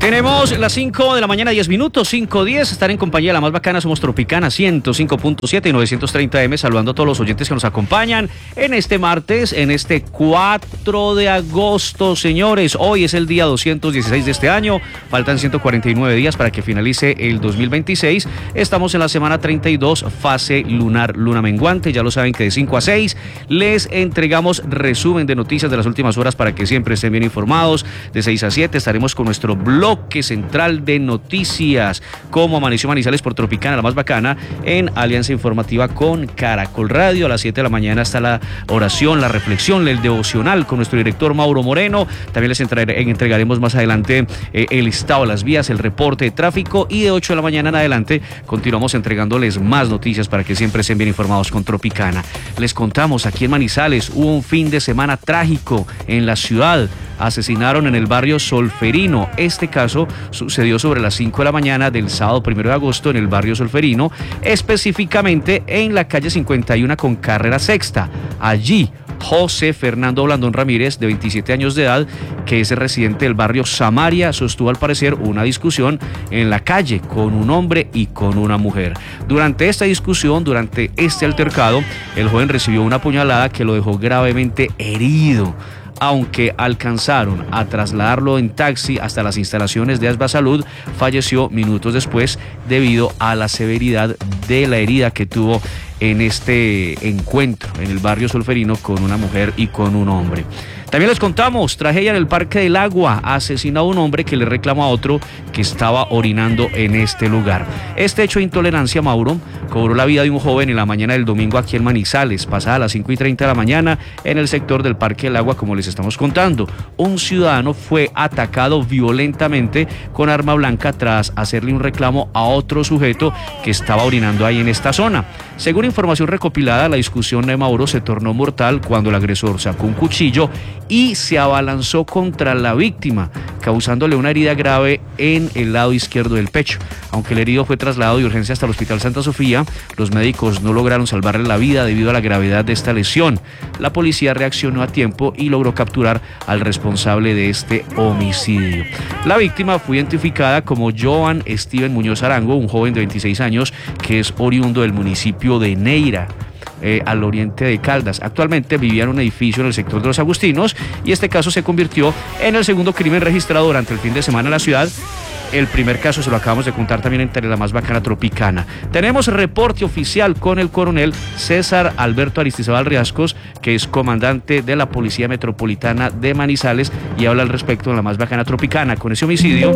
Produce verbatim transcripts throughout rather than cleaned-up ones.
Tenemos las cinco de la mañana, diez minutos, cinco diez, estar en compañía de la más bacana, somos Tropicana ciento cinco punto siete y novecientos treinta eme, saludando a todos los oyentes que nos acompañan en este martes, en este cuatro de agosto, señores. Hoy es el día doscientos dieciséis de este año, faltan ciento cuarenta y nueve días para que finalice el dos mil veintiséis. Estamos en la semana treinta y dos, fase lunar, luna menguante. Ya lo saben que de cinco a seis les entregamos resumen de noticias de las últimas horas para que siempre estén bien informados. De seis a siete estaremos con nuestro blog bloque central de noticias, como amaneció Manizales por Tropicana, la más bacana, en alianza informativa con Caracol Radio. A las siete de la mañana está la oración, la reflexión, el devocional con nuestro director Mauro Moreno. También les entregaremos más adelante eh, el estado de las vías, el reporte de tráfico, y de ocho de la mañana en adelante continuamos entregándoles más noticias para que siempre estén bien informados con Tropicana. Les contamos, aquí en Manizales hubo un fin de semana trágico en la ciudad. Asesinaron en el barrio Solferino. Este caso sucedió sobre las cinco de la mañana del sábado primero de agosto en el barrio Solferino, específicamente en la calle cincuenta y uno con carrera sexta. Allí José Fernando Blandón Ramírez, de veintisiete años de edad, que es el residente del barrio Samaria, sostuvo al parecer una discusión en la calle con un hombre y con una mujer. Durante esta discusión, durante este altercado, el joven recibió una puñalada que lo dejó gravemente herido. Aunque alcanzaron a trasladarlo en taxi hasta las instalaciones de Asba Salud, falleció minutos después debido a la severidad de la herida que tuvo en este encuentro en el barrio Solferino con una mujer y con un hombre. También les contamos, tragedia en el Parque del Agua, asesinado a un hombre que le reclamó a otro que estaba orinando en este lugar. Este hecho de intolerancia, Mauro, cobró la vida de un joven en la mañana del domingo aquí en Manizales, pasada las cinco y treinta de la mañana, en el sector del Parque del Agua, como les estamos contando. Un ciudadano fue atacado violentamente con arma blanca tras hacerle un reclamo a otro sujeto que estaba orinando ahí en esta zona. Según información recopilada, la discusión de Mauro se tornó mortal cuando el agresor sacó un cuchillo y se abalanzó contra la víctima, causándole una herida grave en el lado izquierdo del pecho. Aunque el herido fue trasladado de urgencia hasta el Hospital Santa Sofía, los médicos no lograron salvarle la vida debido a la gravedad de esta lesión. La policía reaccionó a tiempo y logró capturar al responsable de este homicidio. La víctima fue identificada como Joan Steven Muñoz Arango, un joven de veintiséis años que es oriundo del municipio de Neira, Eh, al oriente de Caldas. Actualmente vivía en un edificio en el sector de los Agustinos, y este caso se convirtió en el segundo crimen registrado durante el fin de semana en la ciudad. El primer caso se lo acabamos de contar también en la más bacana Tropicana. Tenemos reporte oficial con el coronel César Alberto Aristizábal Riascos, que es comandante de la Policía Metropolitana de Manizales, y habla al respecto de la más bacana Tropicana. Con ese homicidio,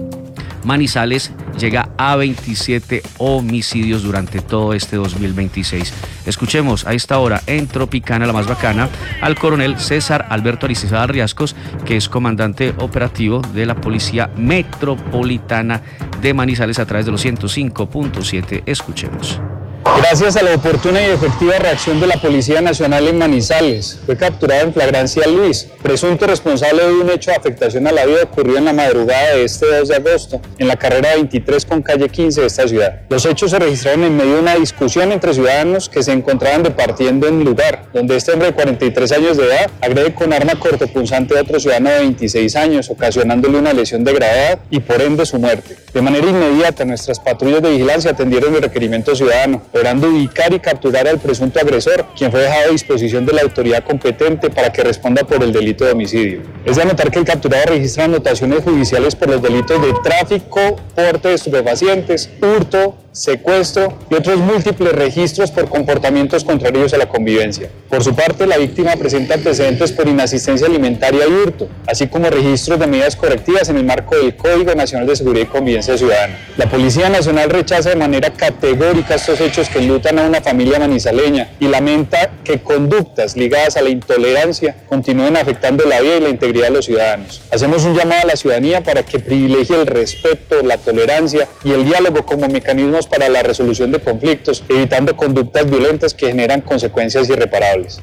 Manizales llega a veintisiete homicidios durante todo este dos mil veintiséis. Escuchemos a esta hora en Tropicana, la más bacana, al coronel César Alberto Aristizábal Riascos, que es comandante operativo de la Policía Metropolitana de Manizales, a través de los ciento cinco punto siete. Escuchemos. Gracias a la oportuna y efectiva reacción de la Policía Nacional en Manizales, fue capturado en flagrancia Luis, presunto responsable de un hecho de afectación a la vida ocurrido en la madrugada de este dos de agosto, en la carrera veintitrés con calle quince de esta ciudad. Los hechos se registraron en medio de una discusión entre ciudadanos que se encontraban departiendo en un lugar, donde este hombre de cuarenta y tres años de edad agrede con arma cortopunzante a otro ciudadano de veintiséis años, ocasionándole una lesión de gravedad y por ende su muerte. De manera inmediata, nuestras patrullas de vigilancia atendieron el requerimiento ciudadano, logrando ubicar y capturar al presunto agresor, quien fue dejado a disposición de la autoridad competente para que responda por el delito de homicidio. Es de anotar que el capturado registra anotaciones judiciales por los delitos de tráfico, porte de estupefacientes, hurto, secuestro y otros múltiples registros por comportamientos contrarios a la convivencia. Por su parte, la víctima presenta antecedentes por inasistencia alimentaria y hurto, así como registros de medidas correctivas en el marco del Código Nacional de Seguridad y Convivencia Ciudadana. La Policía Nacional rechaza de manera categórica estos hechos que enlutan a una familia manizaleña y lamenta que conductas ligadas a la intolerancia continúen afectando la vida y la integridad de los ciudadanos. Hacemos un llamado a la ciudadanía para que privilegie el respeto, la tolerancia y el diálogo como mecanismos para la resolución de conflictos, evitando conductas violentas que generan consecuencias irreparables.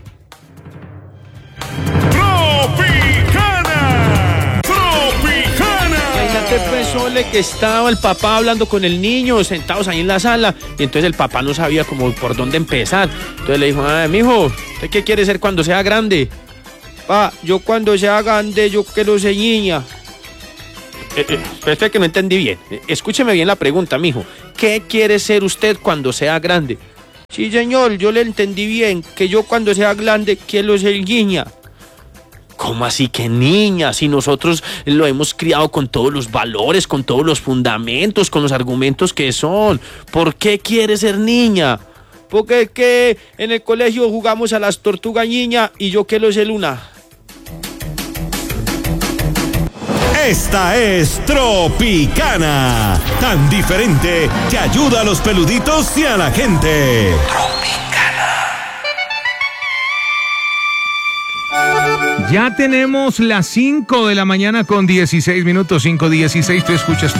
Tropicana, Tropicana. Imagínate pues, Sole, que estaba el papá hablando con el niño, sentados ahí en la sala, y entonces el papá no sabía como por dónde empezar. Entonces le dijo: ah, mijo, ¿usted qué quiere ser cuando sea grande? Pa, yo cuando sea grande, yo quiero ser niña. eh, eh, espera que no entendí bien. Escúcheme bien la pregunta, mijo. ¿Qué quiere ser usted cuando sea grande? Sí, señor, yo le entendí bien, que yo cuando sea grande quiero ser niña. ¿Cómo así que niña? Si nosotros lo hemos criado con todos los valores, con todos los fundamentos, con los argumentos que son. ¿Por qué quiere ser niña? Porque es que en el colegio jugamos a las tortugas niña y yo quiero ser una. Esta es Tropicana, tan diferente que ayuda a los peluditos y a la gente. Ya tenemos las cinco de la mañana con dieciséis minutos, cinco dieciséis, tú escuchas